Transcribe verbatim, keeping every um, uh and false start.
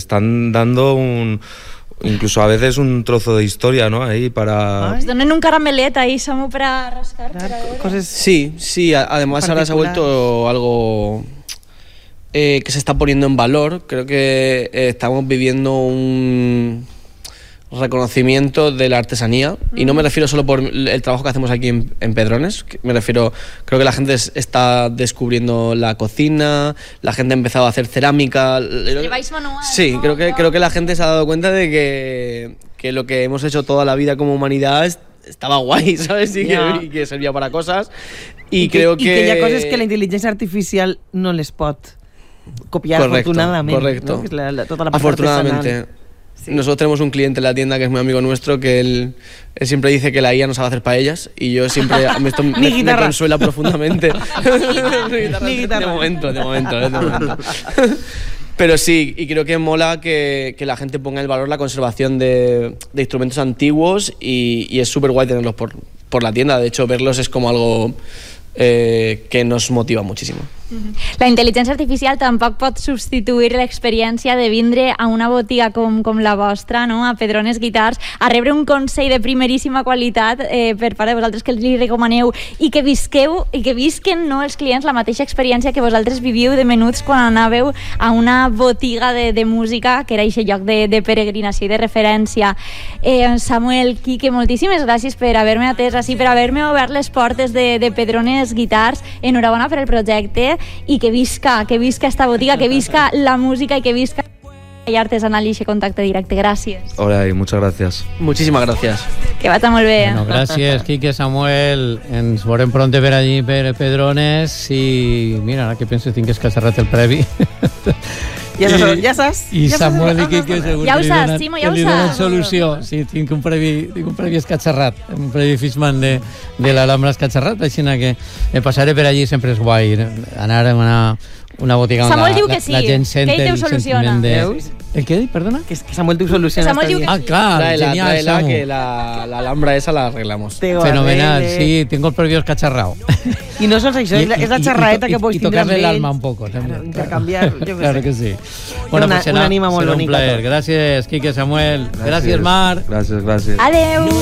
están dando un... incluso a veces un trozo de historia, ¿no? Ahí para... Nos donen un caramelet ahí, Samu, para rascar. Claro, para ver. cosas... Sí, sí, además ahora se ha vuelto algo eh, que se está poniendo en valor. Creo que eh, estamos viviendo un reconocimiento de la artesanía, mm. y no me refiero solo por el trabajo que hacemos aquí en, en Pedrones, me refiero, creo que la gente es, está descubriendo la cocina, la gente ha empezado a hacer cerámica. ¿Lleváis manual? Sí, ¿no? creo que, creo que la gente se ha dado cuenta de que, que lo que hemos hecho toda la vida como humanidad es, estaba guay, ¿sabes? Y, yeah. que, y que servía para cosas. Y, I creo que, que... I que hi ha coses que la intel·ligència artificial no les pot copiar, correcto, afortunadament. Correcto, ¿no? Que es la, la, tota la part afortunadamente. artesanal. Sí. Nosotros tenemos un cliente en la tienda que es muy amigo nuestro, que él, él siempre dice que la I A no sabe hacer paellas, y yo siempre esto me, me consuela profundamente. Ni guitarra. Ni guitarra. De momento, de momento, de momento. Pero sí, y creo que mola que, que la gente ponga en valor la conservación de, de instrumentos antiguos, y, y es súper guay tenerlos por, por la tienda. De hecho, verlos es como algo eh, que nos motiva muchísimo. La intel·ligència artificial tampoc pot substituir l'experiència de vindre a una botiga com, com la vostra, no? A Pedrones Guitars, a rebre un consell de primeríssima qualitat eh, per part de vosaltres, que li recomaneu, i que visqueu i que visquen, no, els clients la mateixa experiència que vosaltres viviu de menuts quan anàveu a una botiga de, de música, que era aquest lloc de, de peregrinació i de referència. Eh, Samuel, Quique, moltíssimes gràcies per haver-me atès així, per haver-me obert les portes de, de Pedrones Guitars. Enhorabona per el projecte, i que visca, que visca esta botiga, que visca la música y que visca el artesanal y ese contacte directe. Gràcies. Hola y muchas gracias. Muchísimas gracias. Que vagi molt bé. Bueno, gràcies, Quique, Samuel. Ens veurem pront per allí, per Pedrones, i mira, ara que penso tinc escatxarrat el previ. Ja saps, ja saps. I ja Samuel saps, i Quique segur ja que, saps, Simo, ja que li donen saps. solució. Sí, tinc un previ, tinc un previ escatxarrat, un previ Fishman de, de l'Alhambra escatxarrat, així que me passaré per allí, sempre és guai anar a una, una botiga on Samuel la, diu que la, sí, la gent sent que ell el ho soluciona. sentiment de... Veus? El què? Perdona? Que, que Samuel t'ho soluciona. Samuel diu que Ah, clar, Tráela, genial, tráela, Samu. que la, la Alhambra esa la arreglamos. Fenomenal, sí, tengo el previo escacharrao. I no sols això, és la xerraeta que pots y tindre amb tocarle el ells. alma un poco también. Claro, intercanviar, yo que Claro sé. que sí. Una- pues será, una ànima molt será un bonica plaer. tot. Gracias, Quique, Samuel. Gracias, Mar. Gracias, gracias. Adeu.